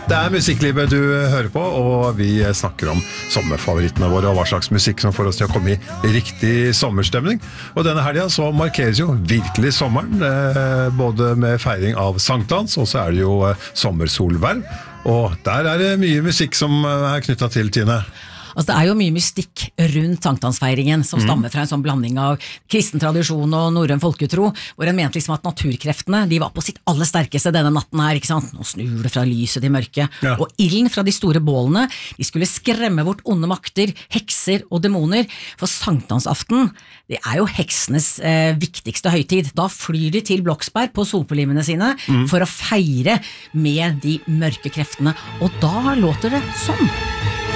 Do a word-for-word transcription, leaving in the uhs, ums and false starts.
Det er musikklivet du hører på, og vi snakker om sommerfavorittene våre og hva slags musikk som får oss til å komme i riktig sommerstemning. Og denne helgen så markeres jo virkelig sommeren, eh, både med feiring av sankthans, og så er det jo eh, sommersolverv. Og der er det mye musikk som er knyttet til, Tine. Altså, det er jo mye mystikk rundt sankthansfeiringen som stammer fra en sånn blanding av kristen tradisjon og norrøn folketro, hvor en mente liksom at naturkreftene, de var på sitt aller sterkeste denne natten her, ikke sant? Nå snur det fra lyset til mørket, ja. Og ilden fra de store bålene, de skulle skremme bort onde makter, hekser og demoner, for sankthansaften, det er jo heksenes eh, viktigste høytid. Da flyr de til Bloksberg på solpolimene sine mm. for å feire med de mørke kreftene, og da låter det sånn.